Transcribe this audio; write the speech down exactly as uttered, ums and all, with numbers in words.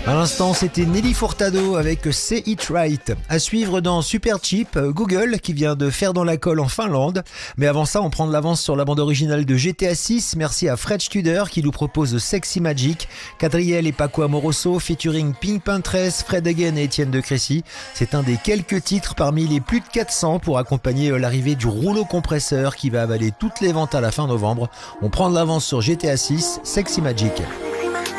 À l'instant, c'était Nelly Furtado avec Say It Right. À suivre dans Super Cheap, Google qui vient de faire dans la colle en Finlande. Mais avant ça, on prend de l'avance sur la bande originale de G T A six. Merci à Fred Studer qui nous propose Sexy Magic. Cadriel et Paco Amoroso featuring Pink Pantress, Fred Again et Étienne de Crécy. C'est un des quelques titres parmi les plus de quatre cents pour accompagner l'arrivée du rouleau compresseur qui va avaler toutes les ventes à la fin novembre. On prend de l'avance sur G T A six, Sexy Magic.